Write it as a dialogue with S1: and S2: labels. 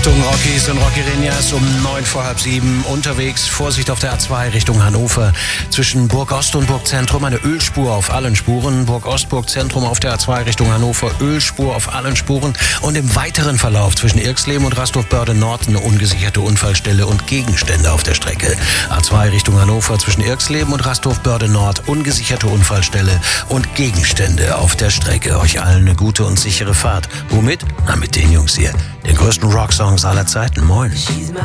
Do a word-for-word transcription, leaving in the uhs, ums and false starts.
S1: Achtung, Rockies und Rockerinas, um neun vor halb sieben unterwegs. Vorsicht auf der A zwei Richtung Hannover. Zwischen Burg Ost und Burg Zentrum eine Ölspur auf allen Spuren. Burg Ost, Burg Zentrum auf der A zwei Richtung Hannover. Ölspur auf allen Spuren. Und im weiteren Verlauf zwischen Irxleben und Rastorf-Börde Nord eine ungesicherte Unfallstelle und Gegenstände auf der Strecke. A zwei Richtung Hannover zwischen Irxleben und Rastorf-Börde Nord. Ungesicherte Unfallstelle und Gegenstände auf der Strecke. Euch allen eine gute und sichere Fahrt. Womit? Na, mit den Jungs hier. Den größten Rocksongs aller Zeiten. Moin.